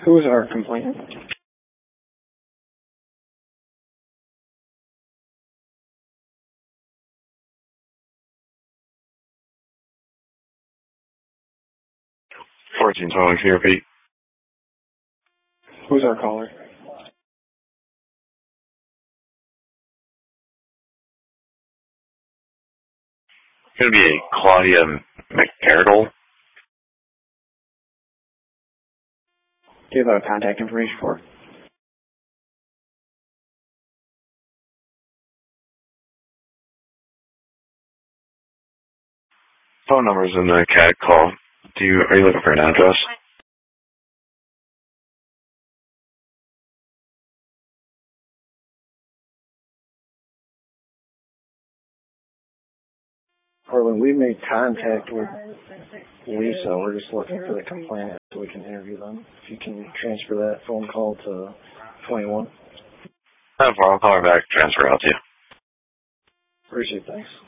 Who is our complainant? Can you repeat? Who's our caller? It's going to be a Claudia McArdle. Do you have contact information for her? Phone number's in the CAD call. Are you looking for an address? Harlan, we made contact with Lisa. We're just looking for the complainant so we can interview them. If you can transfer that phone call to 21. No problem. I'll call her back. Transfer out to you. Appreciate it. Thanks.